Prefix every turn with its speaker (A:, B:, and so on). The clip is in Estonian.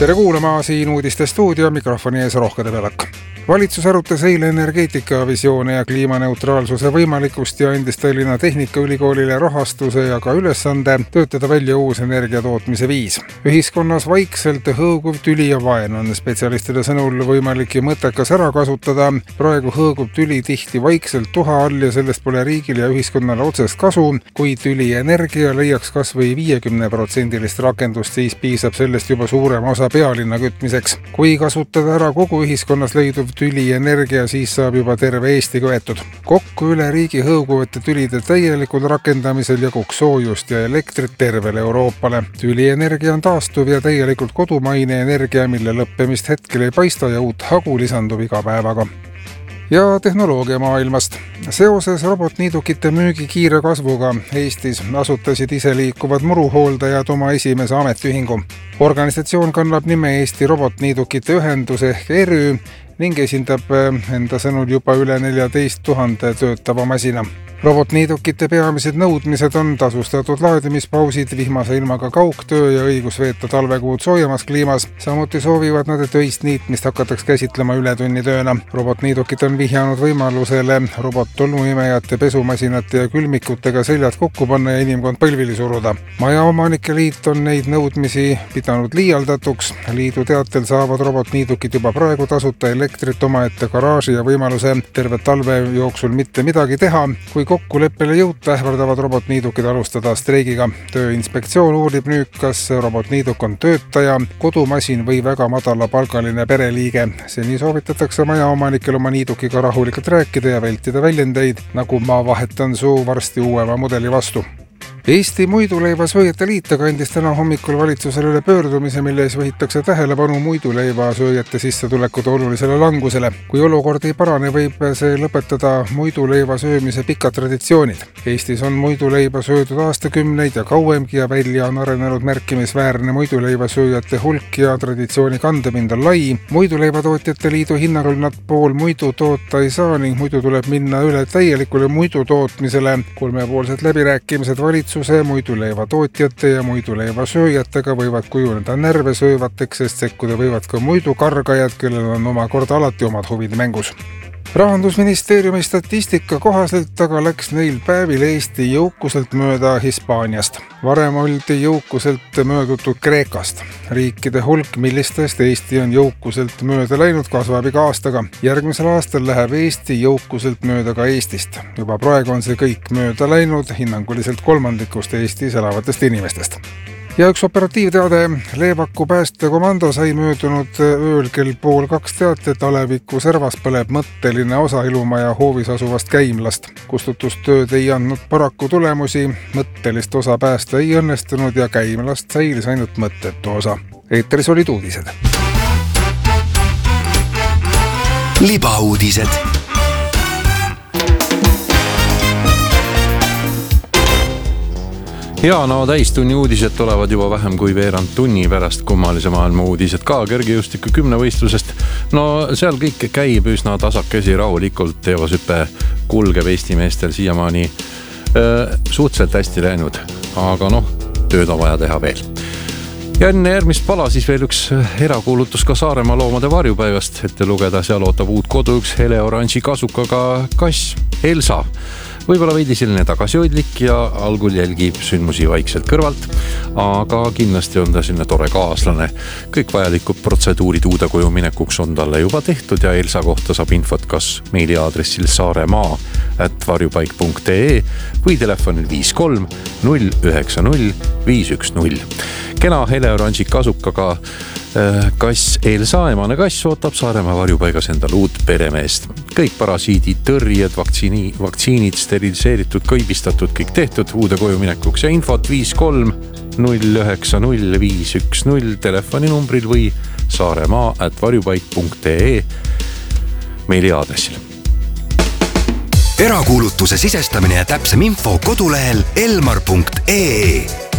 A: Tere kuulama, siin uudiste stuudio, mikrofoni ees Rohkede Pelak. Valitsus arutas eile energeetikavisioone ja kliimaneutraalsuse võimalikkust ja andis Tallinna Tehnikaülikoolile rahastuse ja ka ülesande töötada välja uus energiatootmise viis. Ühiskonnas vaikselt hõõguv tüli ja vaen on spetsialistide sõnul võimalik ja mõttekas ära kasutada. Praegu hõõgub tüli tihti vaikselt tuha all ja sellest pole riigil ja ühiskonnale otsest kasu. Kui tüli energia leiaks kas või 50% rakendust, siis piisab sellest juba suurem osa pealinna kütmiseks. Kui kasutada ära kogu ühiskonnas leiduv tüli energia, siis saab juba terve Eesti köetud. Kokku üle riigi hõõguvate tülide täielikul rakendamisel jaguks soojust ja elektrit tervele Euroopale. Tülienergia on taastuv ja täielikult kodumaine energia, mille lõppemist hetkel ei paista ja uut hagu lisandub iga päevaga. Ja tehnoloogia maailmast. Seoses robotniidukite müügi kiire kasvuga Eestis asutasid iseliikuvad muruhooldajad oma esimese ametiühingu. Organisatsioon kannab nime Eesti Robotniidukite Ühendus ehk ERÜ ning esindab enda sõnul juba üle 14 000 töötava masina. Robotniidukite peamised nõudmised on tasustatud laadimispausid, vihmase ilmaga kaugtöö ja õigus veeta talvekuud soojemas kliimas. Samuti soovivad nad, et öist niitmist hakataks käsitlema ületunnitööna. Robotniidukid on vihjanud võimalusele robot-tolmuimejate, pesumasinate ja külmikutega seljad kokku panna ja inimkond põlvili suruda. Majaomanike liit on neid nõudmisi pidanud liialdatuks. Liidu teatel saavad robotniidukid juba praegu tasuta elektrit omaette garaaži ja võimaluse terve talve jooksul mitte midagi teha. Kui kokkuleppele jõuta, ähvardavad robotniidukid alustada streigiga. Tööinspektsioon uurib nüüd, kas robotniiduk on töötaja, kodumasin või väga madalapalgaline pereliige. Seni soovitatakse majaomanikel oma niidukiga rahulikult rääkida ja vältida väljendeid, nagu ma vahetan su varsti uuema mudeli vastu. Eesti Muiduleivasööjate Liit kandis täna hommikul valitsusele üle pöördumise, milles võhitakse tähelepanu muiduleivasööjate sissetulekute olulisele langusele. Kui olukord ei parane, võib see lõpetada muiduleiva söömise pikad traditsioonid. Eestis on muiduleiva söödud aastakümneid ja kauemgi ja välja on arenenud märkimisväärne muiduleivasööjate hulk ja traditsiooni kandepind on lai. Muiduleivatootjate liidu hinnangul nad pool muidu toota ei saa ning muidu tuleb minna üle täielikule muidu tootmisele. Kolmepoolsed läbirääkimised muiduleiva tootjate ja muiduleiva sööjatega võivad kujuneda närve söövateks, sest sekkuda võivad ka muidu kargajad, kellel on omakorda alati omad huvid mängus. Rahandusministeeriumi statistika kohaselt aga läks neil päevil Eesti jõukuselt mööda Hispaaniast. Varem oldi jõukuselt möödutud Kreekast. Riikide hulk, millistest Eesti on jõukuselt mööda läinud, kasvab iga aastaga. Järgmisel aastal läheb Eesti jõukuselt mööda ka Eestist. Juba praegu on see kõik mööda läinud hinnanguliselt kolmandikust Eestis elavatest inimestest. Ja üks operatiivteade, Leevaku päästekomando sai möödunud ööl kell 1:30 teate, et Aleviku servas põleb mõtteline osa Ilumaja hoovis asuvast käimlast. Kustutustööd ei andnud paraku tulemusi, mõttelist osa päästa ei õnnestunud ja käimlast säilis ainult mõttetu osa. Eetris olid uudised.
B: Libauudised. Ja täistunni uudised tulevad juba vähem kui veerand tunni pärast kummalise maailma uudised ka kergejõustiku 10 võistlusest. No seal kõik käib üsna tasakesi rahulikult, teevashüpe kulgeb Eesti meestel siiamaani suhteliselt hästi läinud, aga tööd on vaja teha veel. Ja enne järgmist pala siis veel üks erakuulutus ka Saaremaa loomade varjupäevast, ette lugeda, seal ootab uut kodu üks hele-oranži kasukaga kass Elsa. Võib-olla veidi selline tagasihoidlik ja algul jälgib sündmusi vaikselt kõrvalt, aga kindlasti on ta selline tore kaaslane. Kõik vajalikud protseduurid uude koju minekuks on talle juba tehtud ja Elsa kohta saab infot kas meiliaadressil saaremaa@varjupaik.ee või telefonil 53 090 510. Kena hele-oranži kasukaga kass Elsa, emane kass, ootab Saaremaa varjupaigas endal uut peremeest. Kõik parasiidid, tõrjed, vaktsiinid, steriliseeritud, kõibistatud, kõik tehtud uude koju minekuks ja infot 53 090 510 telefoninumbril või saaremaa@varjupaik.ee meiliaadressil.
C: Erakuulutuse sisestamine ja täpsem info kodulehel elmar.ee.